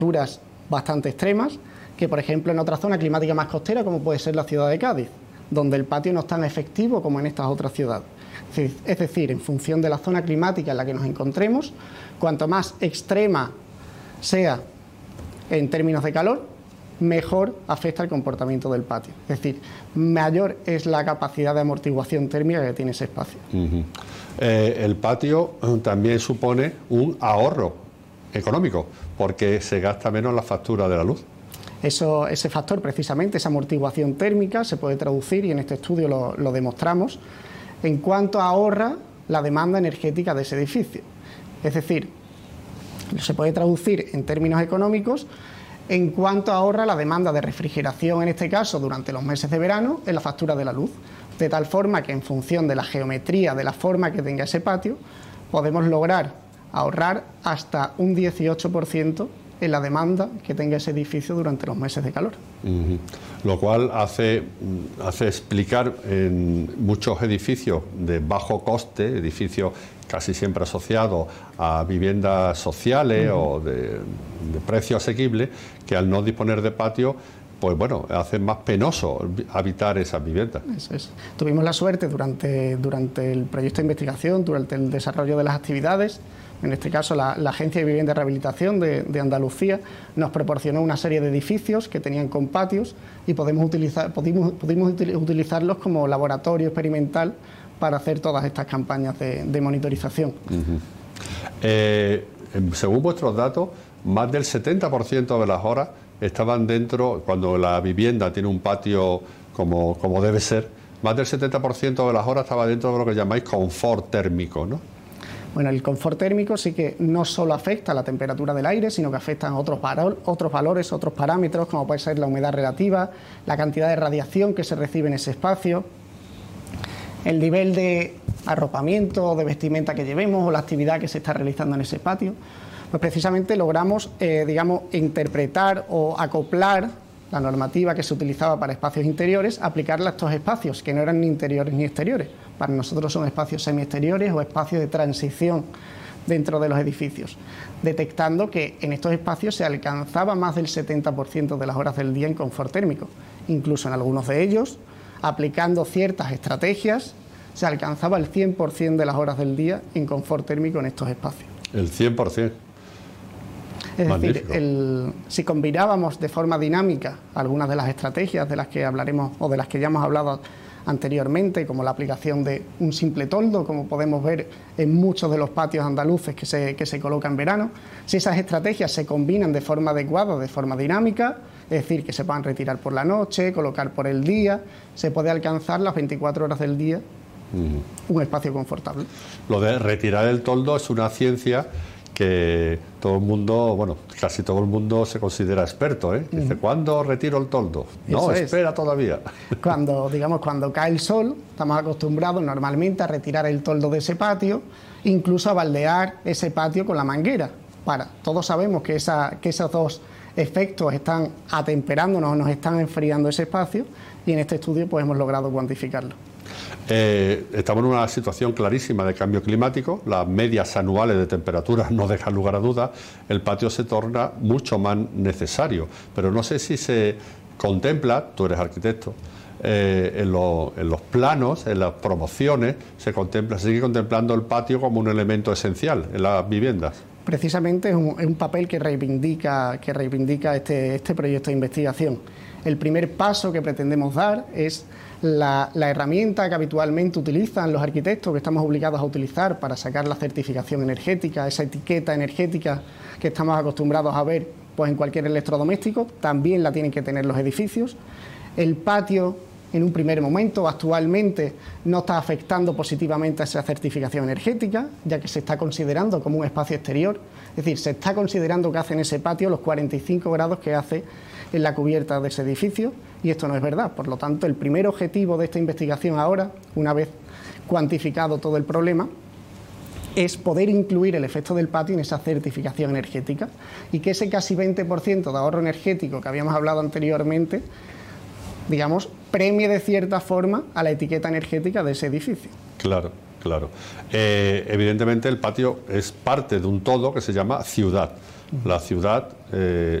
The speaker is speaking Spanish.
temperaturas bastante extremas que, por ejemplo, en otra zona climática más costera, como puede ser la ciudad de Cádiz, donde el patio no es tan efectivo como en estas otras ciudades. Es decir, en función de la zona climática en la que nos encontremos, cuanto más extrema sea en términos de calor, mejor afecta el comportamiento del patio. Es decir, mayor es la capacidad de amortiguación térmica que tiene ese espacio. El patio también supone un ahorro económico, porque se gasta menos la factura de la luz. Ese factor, precisamente, esa amortiguación térmica, se puede traducir, y en este estudio lo demostramos, en cuanto ahorra la demanda energética de ese edificio. Es decir, se puede traducir en términos económicos en cuanto ahorra la demanda de refrigeración, en este caso durante los meses de verano, en la factura de la luz, de tal forma que en función de la geometría, de la forma que tenga ese patio, podemos lograr ahorrar hasta un 18% en la demanda que tenga ese edificio durante los meses de calor. Lo cual hace explicar en muchos edificios de bajo coste, edificios casi siempre asociados a viviendas sociales o de precio asequible, que al no disponer de patio, pues bueno, hace más penoso habitar esas viviendas. Eso es. Tuvimos la suerte durante el proyecto de investigación, durante el desarrollo de las actividades. En este caso, la Agencia de Vivienda y Rehabilitación de Andalucía nos proporcionó una serie de edificios que tenían con patios y pudimos utilizarlos como laboratorio experimental para hacer todas estas campañas de monitorización. Según vuestros datos, más del 70% de las horas estaban dentro, cuando la vivienda tiene un patio como debe ser, más del 70% de las horas estaba dentro de lo que llamáis confort térmico, ¿no? Bueno, el confort térmico sí que no solo afecta a la temperatura del aire, sino que afecta a otros valores, otros parámetros, como puede ser la humedad relativa, la cantidad de radiación que se recibe en ese espacio, el nivel de arropamiento o de vestimenta que llevemos o la actividad que se está realizando en ese patio. Pues precisamente logramos, interpretar o acoplar la normativa que se utilizaba para espacios interiores, aplicarla a estos espacios que no eran ni interiores ni exteriores. Para nosotros son espacios semiexteriores o espacios de transición dentro de los edificios, detectando que en estos espacios se alcanzaba más del 70% de las horas del día en confort térmico. Incluso en algunos de ellos, aplicando ciertas estrategias, se alcanzaba el 100% de las horas del día en confort térmico en estos espacios. El 100%. Es Magnífico. decir, si combinábamos de forma dinámica algunas de las estrategias de las que hablaremos o de las que ya hemos hablado anteriormente, como la aplicación de un simple toldo, como podemos ver en muchos de los patios andaluces que se colocan en verano, si esas estrategias se combinan de forma adecuada, de forma dinámica, es decir, que se puedan retirar por la noche, colocar por el día, se puede alcanzar las 24 horas del día un espacio confortable. Lo de retirar el toldo es una ciencia que todo el mundo, bueno, casi todo el mundo se considera experto, ¿eh? Dice, ¿cuándo retiro el toldo? No, espera todavía. Cuando cae el sol, estamos acostumbrados normalmente a retirar el toldo de ese patio, incluso a baldear ese patio con la manguera. Todos sabemos que esos dos efectos están atemperándonos, nos están enfriando ese espacio, y en este estudio pues hemos logrado cuantificarlo. Estamos en una situación clarísima de cambio climático, las medias anuales de temperaturas no dejan lugar a dudas, el patio se torna mucho más necesario, pero no sé si se contempla, tú eres arquitecto, en los planos, en las promociones, se sigue contemplando el patio como un elemento esencial en las viviendas. Precisamente es un papel que reivindica este proyecto de investigación. El primer paso que pretendemos dar es la herramienta que habitualmente utilizan los arquitectos, que estamos obligados a utilizar para sacar la certificación energética, esa etiqueta energética que estamos acostumbrados a ver pues en cualquier electrodoméstico, también la tienen que tener los edificios. El patio, en un primer momento, actualmente no está afectando positivamente a esa certificación energética, ya que se está considerando como un espacio exterior, es decir, se está considerando que hace en ese patio los 45 grados que hace en la cubierta de ese edificio, y esto no es verdad. Por lo tanto, el primer objetivo de esta investigación ahora, una vez cuantificado todo el problema, es poder incluir el efecto del patio en esa certificación energética y que ese casi 20% de ahorro energético que habíamos hablado anteriormente, digamos, premie de cierta forma a la etiqueta energética de ese edificio. Claro, claro. Evidentemente el patio es parte de un todo que se llama ciudad. La ciudad